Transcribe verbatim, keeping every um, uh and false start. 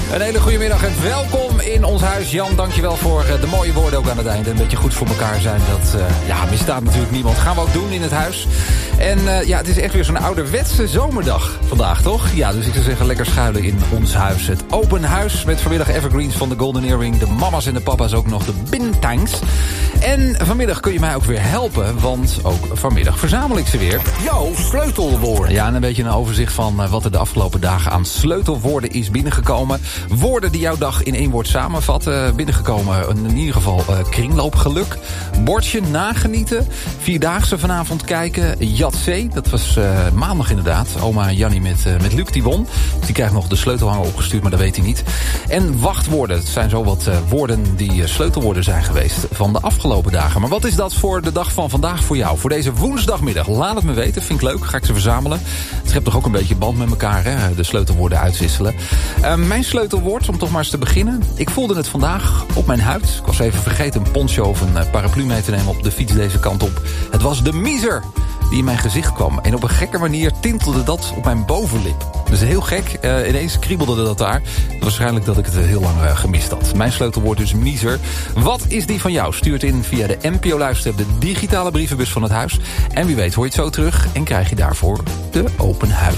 Een hele goede middag en welkom in ons huis. Jan, dankjewel voor de mooie woorden ook aan het einde. Een beetje goed voor elkaar zijn, dat uh, ja, misstaat natuurlijk niemand. Gaan we ook doen in het huis. En uh, ja, het is echt weer zo'n ouderwetse zomerdag vandaag, toch? Ja, dus ik zou zeggen lekker schuilen in ons huis. Het open huis met vanmiddag evergreens van de Golden Earring. De mama's en de papa's ook nog de bintangs. En vanmiddag kun je mij ook weer helpen, want ook vanmiddag verzamel ik ze weer. Jouw sleutelwoorden. Ja, en een beetje een overzicht van wat er de afgelopen dagen aan sleutelwoorden is binnengekomen. Woorden die jouw dag in één woord samenvatten. Binnengekomen in ieder geval uh, kringloopgeluk. Bordje nagenieten. Vierdaagse vanavond kijken. Jatzee, dat was uh, maandag inderdaad. Oma Jannie met, uh, met Luc die won. Die krijgt nog de sleutelhanger opgestuurd, maar dat weet hij niet. En wachtwoorden. Het zijn zo wat uh, woorden die uh, sleutelwoorden zijn geweest van de afgelopen dagen. Maar wat is dat voor de dag van vandaag voor jou? Voor deze woensdagmiddag. Laat het me weten. Vind ik leuk. Ga ik ze verzamelen. Het schept toch ook een beetje band met elkaar, hè? De sleutelwoorden uitwisselen. Uh, mijn sleutelwoord, om toch maar eens te beginnen. Ik voelde het vandaag op mijn huid. Ik was even vergeten een poncho of een paraplu mee te nemen op de fiets deze kant op. Het was de miezer die in mijn gezicht kwam. En op een gekke manier tintelde dat op mijn bovenlip. Dus heel gek. Uh, ineens kriebelde dat daar. Waarschijnlijk dat ik het heel lang uh, gemist had. Mijn sleutelwoord is miezer. Wat is die van jou? Stuur het in via de N P O Luister, de digitale brievenbus van het huis. En wie weet hoor je het zo terug en krijg je daarvoor de open huis.